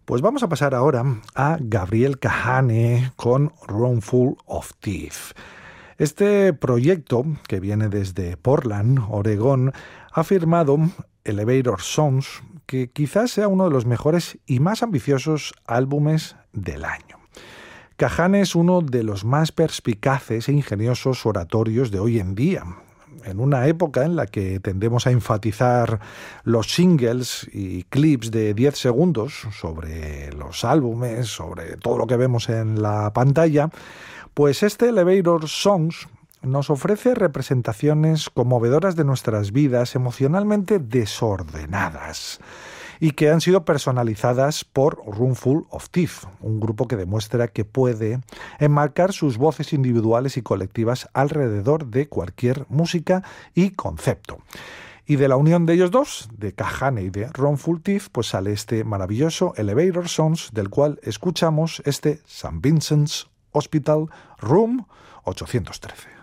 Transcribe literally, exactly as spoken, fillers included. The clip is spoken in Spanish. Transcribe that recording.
Pues vamos a pasar ahora a Gabriel Kahane con Roomful of Teeth. Este proyecto, que viene desde Portland, Oregón, ha firmado Elevator Songs, que quizás sea uno de los mejores y más ambiciosos álbumes del año. Kahane es uno de los más perspicaces e ingeniosos oratorios de hoy en día. En una época en la que tendemos a enfatizar los singles y clips de diez segundos sobre los álbumes, sobre todo lo que vemos en la pantalla, pues este Elevator Songs nos ofrece representaciones conmovedoras de nuestras vidas emocionalmente desordenadas y que han sido personalizadas por Roomful of Teeth, un grupo que demuestra que puede enmarcar sus voces individuales y colectivas alrededor de cualquier música y concepto. Y de la unión de ellos dos, de Kahane y de Roomful of Teeth, pues sale este maravilloso Elevator Songs, del cual escuchamos este Saint Vincent's Hospital Room ochocientos trece.